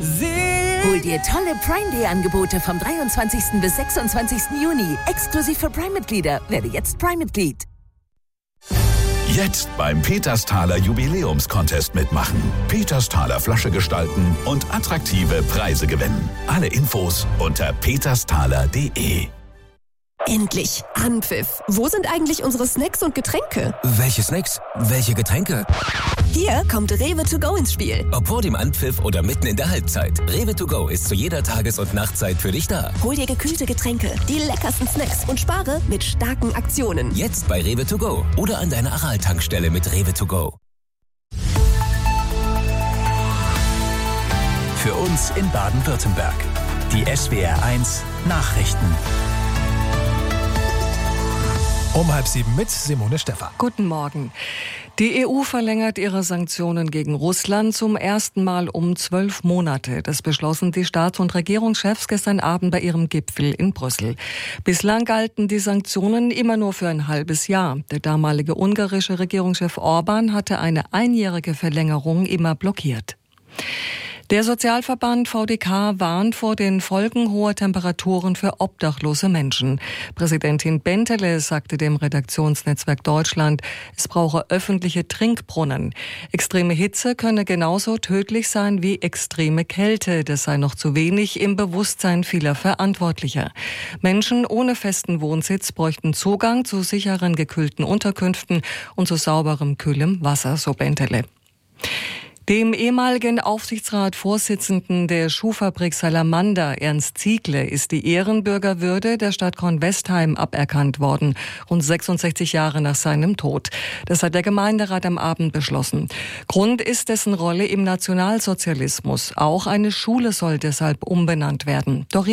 Hol dir tolle Prime Day Angebote vom 23. bis 26. Juni. Exklusiv für Prime-Mitglieder. Werde jetzt Prime-Mitglied. Jetzt beim Petersthaler Jubiläumscontest mitmachen. Petersthaler Flasche gestalten und attraktive Preise gewinnen. Alle Infos unter petersthaler.de. Endlich Anpfiff. Wo sind eigentlich unsere Snacks und Getränke? Welche Snacks? Welche Getränke? Hier kommt Rewe to go ins Spiel. Ob vor dem Anpfiff oder mitten in der Halbzeit. Rewe to go ist zu jeder Tages- und Nachtzeit für dich da. Hol dir gekühlte Getränke, die leckersten Snacks und spare mit starken Aktionen. Jetzt bei Rewe to go oder an deiner Aral-Tankstelle mit Rewe to go. Für uns in Baden-Württemberg. Die SWR1 Nachrichten. Um 6:30 mit Simone Stephan. Guten Morgen. Die EU verlängert ihre Sanktionen gegen Russland zum ersten Mal um 12 Monate. Das beschlossen die Staats- und Regierungschefs gestern Abend bei ihrem Gipfel in Brüssel. Bislang galten die Sanktionen immer nur für ein halbes Jahr. Der damalige ungarische Regierungschef Orbán hatte eine einjährige Verlängerung immer blockiert. Der Sozialverband VDK warnt vor den Folgen hoher Temperaturen für obdachlose Menschen. Präsidentin Bentele sagte dem Redaktionsnetzwerk Deutschland, es brauche öffentliche Trinkbrunnen. Extreme Hitze könne genauso tödlich sein wie extreme Kälte. Das sei noch zu wenig im Bewusstsein vieler Verantwortlicher. Menschen ohne festen Wohnsitz bräuchten Zugang zu sicheren, gekühlten Unterkünften und zu sauberem, kühlem Wasser, so Bentele. Dem ehemaligen Aufsichtsratsvorsitzenden der Schuhfabrik Salamander, Ernst Ziegle, ist die Ehrenbürgerwürde der Stadt Kornwestheim aberkannt worden, rund 66 Jahre nach seinem Tod. Das hat der Gemeinderat am Abend beschlossen. Grund ist dessen Rolle im Nationalsozialismus. Auch eine Schule soll deshalb umbenannt werden. Doch